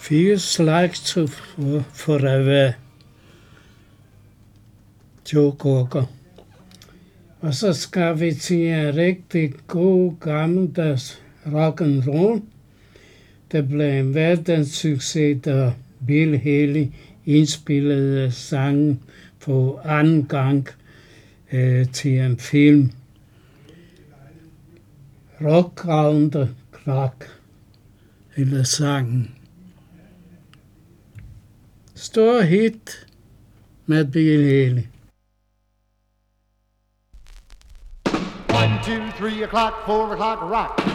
Fire slags for at være Joe Cocker. Og så skal vi til en rigtig god gammeldags rock and roll. Det blev en verdenssucces, da Bill Haley indspillede sangen for anden gang til en film. Rock Round the Clock, eller sangen. Stor hit med Bill Haley. 1, 2, 3 o'clock, 4 o'clock, rock.